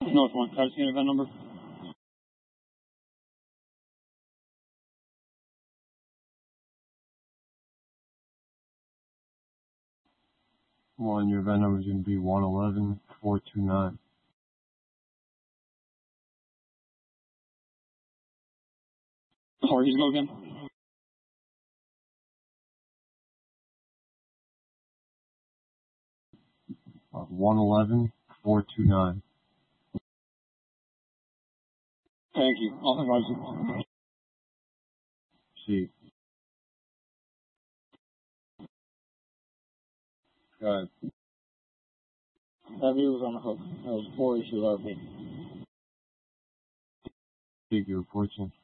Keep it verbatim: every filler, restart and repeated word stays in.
North one, crime scene event number. One, your event number is going to be one eleven four two nine. Or he's go again. Uh, one eleven four two nine. Thank you. I'll advise you. See. Go ahead. That view was on the hook. That was four issues R P. Speak your reports in.